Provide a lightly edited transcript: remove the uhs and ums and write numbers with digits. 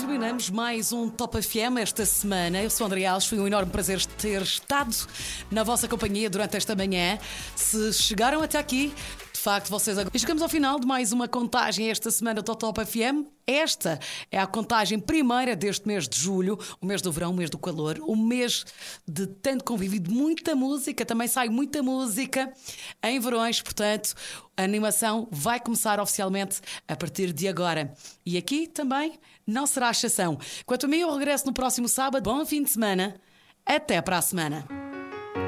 terminamos mais um Top FM esta semana. Eu sou André Alves, foi um enorme prazer ter estado na vossa companhia durante esta manhã. Se chegaram até aqui, de facto, vocês agora... E chegamos ao final de mais uma contagem esta semana do Top FM. Esta é a contagem primeira deste mês de julho, o mês do verão, o mês do calor, o mês de tanto convívio, de muita música, também sai muita música em verões, portanto, a animação vai começar oficialmente a partir de agora. E aqui também não será exceção. Quanto a mim, eu regresso no próximo sábado. Bom fim de semana. Até para a semana.